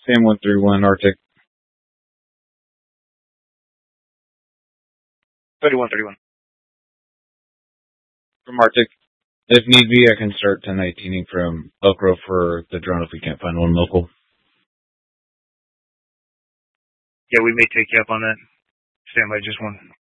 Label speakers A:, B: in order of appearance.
A: Sam 131 Arctic.
B: 3131.
A: From Arctic. If need be, I can start 1019ing from Elk Grove for the drone if we can't find one local.
B: Yeah, we may take you up on that. Stand by just one.